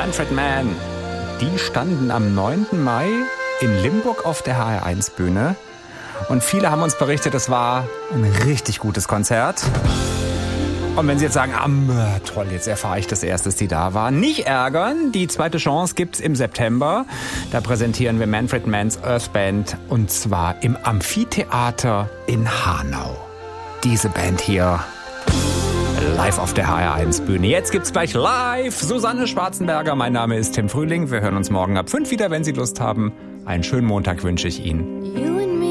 Manfred Mann. Die standen am 9. Mai in Limburg auf der HR1-Bühne. Und viele haben uns berichtet, es war ein richtig gutes Konzert. Und wenn Sie jetzt sagen, toll, jetzt erfahre ich das erst, dass die da waren. Nicht ärgern, die zweite Chance gibt's im September. Da präsentieren wir Manfred Manns Earth Band und zwar im Amphitheater in Hanau. Diese Band hier live auf der HR1-Bühne. Jetzt gibt's gleich live Susanne Schwarzenberger. Mein Name ist Tim Frühling. Wir hören uns morgen ab 5 wieder, wenn Sie Lust haben. Einen schönen Montag wünsche ich Ihnen.